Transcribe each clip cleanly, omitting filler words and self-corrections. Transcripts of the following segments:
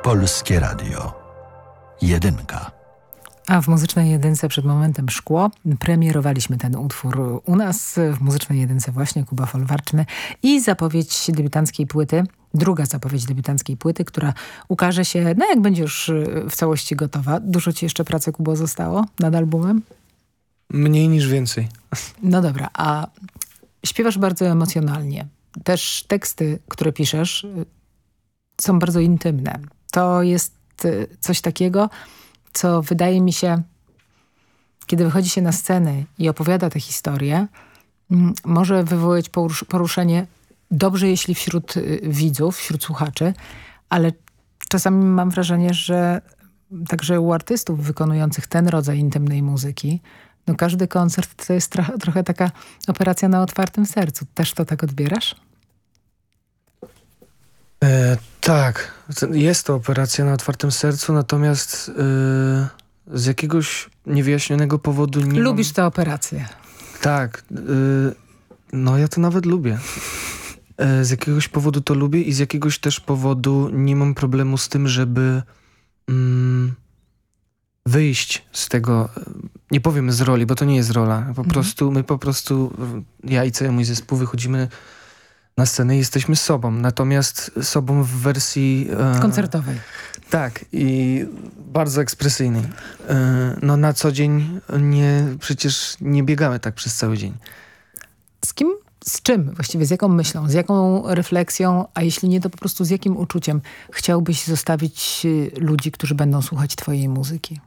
Polskie Radio. Jedynka. A w Muzycznej Jedynce przed momentem Szkło premierowaliśmy ten utwór u nas w Muzycznej Jedynce właśnie, Kuba Folwarczny, i zapowiedź debiutanckiej płyty, druga zapowiedź debiutanckiej płyty, która ukaże się, no jak będzie już w całości gotowa. Dużo ci jeszcze pracy, Kubo, zostało nad albumem? Mniej niż więcej. No dobra, a śpiewasz bardzo emocjonalnie. Też teksty, które piszesz, są bardzo intymne. To jest coś takiego, co wydaje mi się, kiedy wychodzi się na scenę i opowiada tę historię, może wywołać poruszenie dobrze, jeśli wśród widzów, wśród słuchaczy, ale czasami mam wrażenie, że także u artystów wykonujących ten rodzaj intymnej muzyki, no każdy koncert to jest trochę taka operacja na otwartym sercu. Też to tak odbierasz? Tak, jest to operacja na otwartym sercu, natomiast z jakiegoś niewyjaśnionego powodu nie Lubisz tę operację? Tak, no ja to nawet lubię. Z jakiegoś powodu to lubię i z jakiegoś też powodu nie mam problemu z tym, żeby wyjść z tego, nie powiem z roli, bo to nie jest rola. My po prostu, ja i cały mój zespół wychodzimy na scenę i jesteśmy sobą. Natomiast sobą w wersji koncertowej. Tak. I bardzo ekspresyjnej. No na co dzień przecież nie biegamy tak przez cały dzień. Z kim, z czym właściwie, z jaką myślą, z jaką refleksją, a jeśli nie, to po prostu z jakim uczuciem chciałbyś zostawić ludzi, którzy będą słuchać twojej muzyki?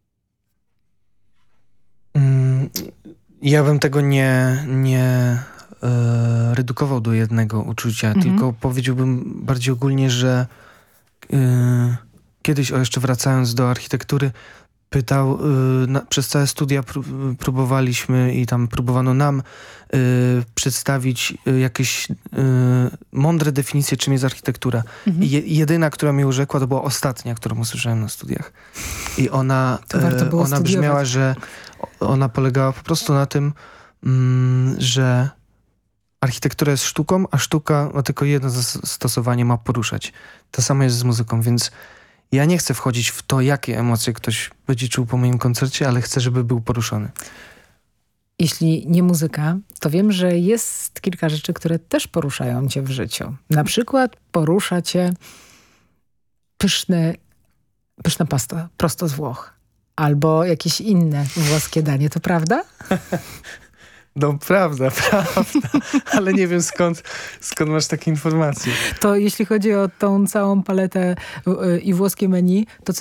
Ja bym tego nie redukował do jednego uczucia, tylko powiedziałbym bardziej ogólnie, że kiedyś, jeszcze wracając do architektury, przez całe studia próbowaliśmy i tam próbowano nam przedstawić jakieś mądre definicje, czym jest architektura. I jedyna, która mnie urzekła, to była ostatnia, którą usłyszałem na studiach. I ona brzmiała, że ona polegała po prostu na tym, że architektura jest sztuką, a sztuka ma tylko jedno zastosowanie, ma poruszać. To samo jest z muzyką, więc ja nie chcę wchodzić w to, jakie emocje ktoś będzie czuł po moim koncercie, ale chcę, żeby był poruszony. Jeśli nie muzyka, to wiem, że jest kilka rzeczy, które też poruszają cię w życiu. Na przykład porusza cię pyszna pasta prosto z Włoch. Albo jakieś inne włoskie danie. To prawda? No prawda, ale nie wiem skąd masz takie informacje. To jeśli chodzi o tą całą paletę i włoskie menu, to